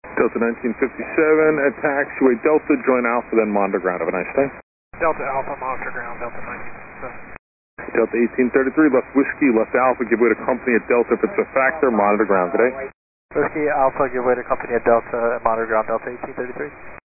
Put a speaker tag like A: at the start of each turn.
A: Delta 1957 at taxiway Delta, join Alpha, then monitor ground. Have a nice day.
B: Delta Alpha, monitor ground, Delta 1957.
A: Delta 1833, left Whiskey, left Alpha, give way to company at Delta if it's a factor, monitor ground. Good day.
B: Whiskey Alpha, give way to company at Delta, monitor ground, Delta 1833.